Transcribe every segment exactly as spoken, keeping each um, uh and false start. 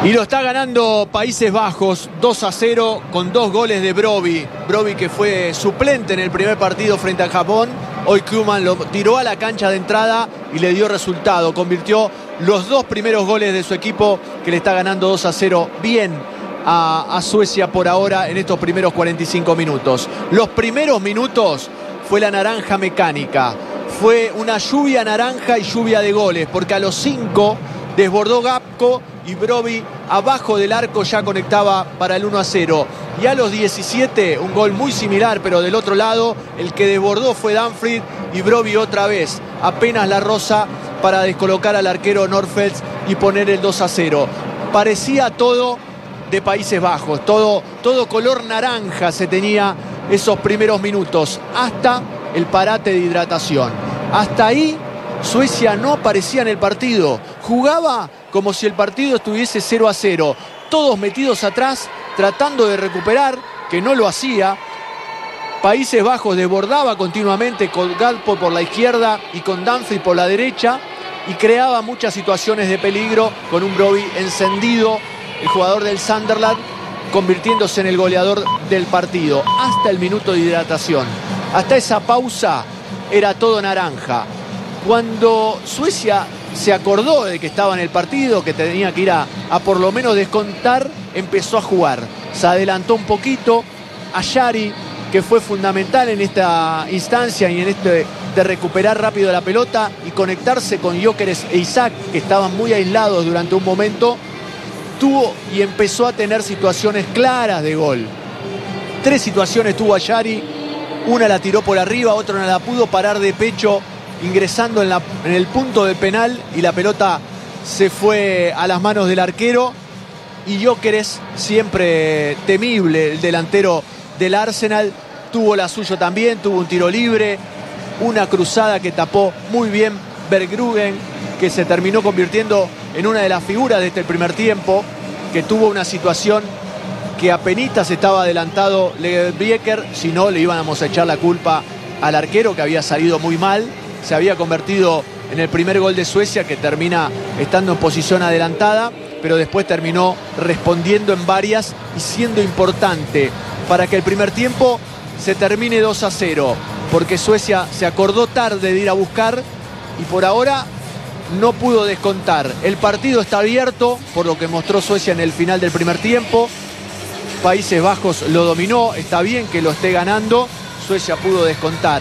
Y lo está ganando Países Bajos dos a cero con dos goles de Brobbey. Brobbey, que fue suplente en el primer partido frente a Japón. Hoy Koeman lo tiró a la cancha de entrada y le dio resultado. Convirtió los dos primeros goles de su equipo, que le está ganando dos a cero bien a, a Suecia por ahora en estos primeros cuarenta y cinco minutos. Los primeros minutos fue la naranja mecánica. Fue una lluvia naranja y lluvia de goles, porque a los cinco desbordó Gapco y Brobbey abajo del arco ya conectaba para el uno a cero. Y a los diecisiete, un gol muy similar, pero del otro lado, el que desbordó fue Dumfries y Brobbey otra vez. Apenas la roza para descolocar al arquero Nordfeldt y poner el dos a cero. Parecía todo de Países Bajos, todo, todo color naranja se tenía esos primeros minutos, hasta el parate de hidratación. Hasta ahí Suecia no aparecía en el partido, jugaba como si el partido estuviese cero a cero, todos metidos atrás, tratando de recuperar, que no lo hacía. Países Bajos desbordaba continuamente con Gakpo por la izquierda y con Dumfries por la derecha, y creaba muchas situaciones de peligro con un Brobbey encendido, el jugador del Sunderland, convirtiéndose en el goleador del partido, hasta el minuto de hidratación. Hasta esa pausa era todo naranja. Cuando Suecia se acordó de que estaba en el partido, que tenía que ir a, a por lo menos descontar, empezó a jugar. Se adelantó un poquito. Ajari, que fue fundamental en esta instancia y en este de recuperar rápido la pelota y conectarse con Gyökeres e Isaac, que estaban muy aislados durante un momento, tuvo y empezó a tener situaciones claras de gol. Tres situaciones tuvo Ajari. Una la tiró por arriba, otra no la pudo parar de pecho, ingresando en, la, en el punto del penal, y la pelota se fue a las manos del arquero. Y Gyökeres, siempre temible, el delantero del Arsenal, tuvo la suya también, tuvo un tiro libre, una cruzada que tapó muy bien Berggrugen, que se terminó convirtiendo en una de las figuras de este primer tiempo, que tuvo una situación que apenitas estaba adelantado Legebrecher, si no le íbamos a echar la culpa al arquero, que había salido muy mal. Se había convertido en el primer gol de Suecia, que termina estando en posición adelantada, pero después terminó respondiendo en varias y siendo importante para que el primer tiempo se termine dos a cero, porque Suecia se acordó tarde de ir a buscar y por ahora no pudo descontar. El partido está abierto, por lo que mostró Suecia en el final del primer tiempo. Países Bajos lo dominó, está bien que lo esté ganando. Suecia pudo descontar.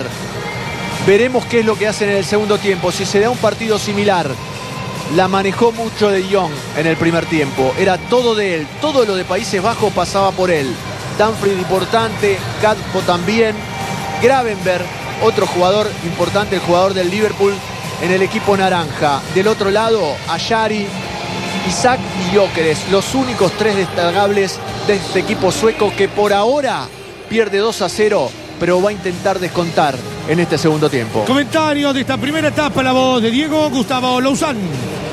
Veremos qué es lo que hacen en el segundo tiempo. Si se da un partido similar. La manejó mucho De Jong en el primer tiempo. Era todo de él. Todo lo de Países Bajos pasaba por él. Dumfries importante, Gakpo también. Gravenberch, otro jugador importante, el jugador del Liverpool en el equipo naranja. Del otro lado, Ajari, Isaac y Gyökeres, los únicos tres destacables de este equipo sueco, que por ahora pierde dos a cero, pero va a intentar descontar en este segundo tiempo. Comentarios de esta primera etapa, la voz de Diego Gustavo Louzán.